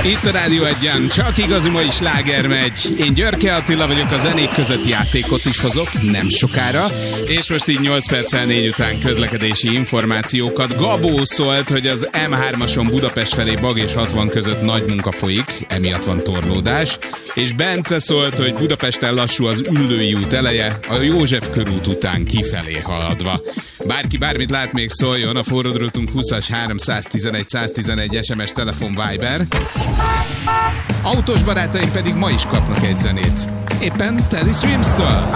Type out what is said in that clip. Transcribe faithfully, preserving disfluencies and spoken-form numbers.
Itt a Rádió Egyen, csak igazi mai sláger megy. Én Györke Attila vagyok, a zenék között játékot is hozok, nem sokára. És most így nyolc perccel négy után közlekedési információkat. Gabó szólt, hogy az em hármason Budapest felé Bag és hatvan között nagy munka folyik, emiatt van torlódás. És Bence szólt, hogy Budapesten lassú az Üllői út eleje, a József körút után kifelé haladva. Bárki bármit lát, még szóljon, a forródrótunk húszas háromszáztizenegy száztizenegy es em es telefon Viber. Autós barátaim pedig ma is kapnak egy zenét. Éppen Teddy Swims-től.